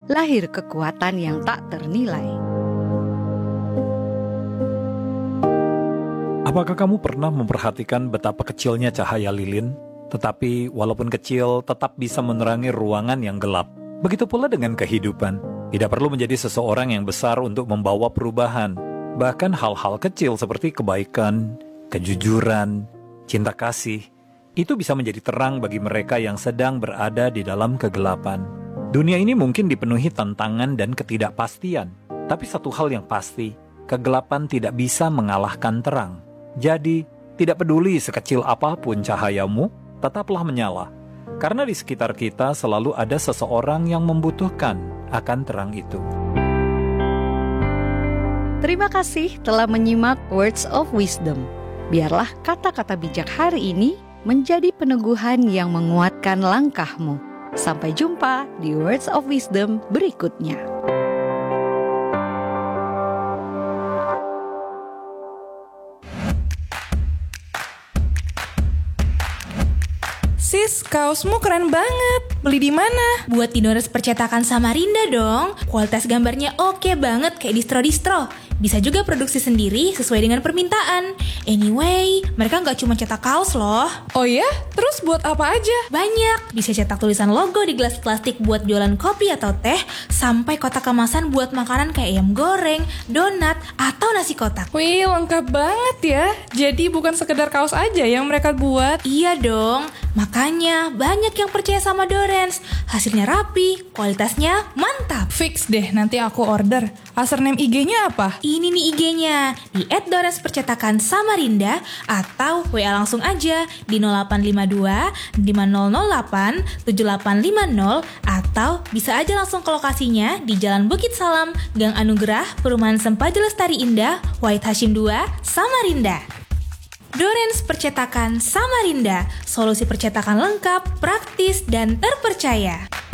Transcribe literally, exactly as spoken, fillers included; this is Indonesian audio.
lahir kekuatan yang tak ternilai. Apakah kamu pernah memperhatikan betapa kecilnya cahaya lilin, tetapi walaupun kecil tetap bisa menerangi ruangan yang gelap? Begitu pula dengan kehidupan. Tidak perlu menjadi seseorang yang besar untuk membawa perubahan. Bahkan hal-hal kecil seperti kebaikan, kejujuran, cinta kasih, itu bisa menjadi terang bagi mereka yang sedang berada di dalam kegelapan. Dunia ini mungkin dipenuhi tantangan dan ketidakpastian, tapi satu hal yang pasti, kegelapan tidak bisa mengalahkan terang. Jadi, tidak peduli sekecil apapun cahayamu, tetaplah menyala. Karena di sekitar kita selalu ada seseorang yang membutuhkan akan terang itu. Terima kasih telah menyimak Words of Wisdom. Biarlah kata-kata bijak hari ini menjadi peneguhan yang menguatkan langkahmu. Sampai jumpa di Words of Wisdom berikutnya. Sis, kaosmu keren banget. Beli di mana? Buat di Doners Percetakan Samarinda dong. Kualitas gambarnya oke banget kayak distro-distro. Bisa juga produksi sendiri sesuai dengan permintaan. Anyway, mereka nggak cuma cetak kaos loh. Oh ya? Terus buat apa aja? Banyak. Bisa cetak tulisan logo di gelas plastik buat jualan kopi atau teh, sampai kotak kemasan buat makanan kayak ayam goreng, donat, atau nasi kotak. Wih, lengkap banget ya. Jadi bukan sekedar kaos aja yang mereka buat. Iya dong. Makanya banyak yang percaya sama Dorens. Hasilnya rapi, kualitasnya mantap. Fix deh, nanti aku order. Username I G-nya apa? Ini nih I G-nya, di et Dorens Percetakan Samarinda, atau W A langsung aja di nol delapan lima dua lima nol nol delapan tujuh delapan lima nol, atau bisa aja langsung ke lokasinya di Jalan Bukit Salam, Gang Anugerah, Perumahan Sempaja Lestari Indah, Wahid Hashim dua, Samarinda. Dorens Percetakan Samarinda, solusi percetakan lengkap, praktis, dan terpercaya.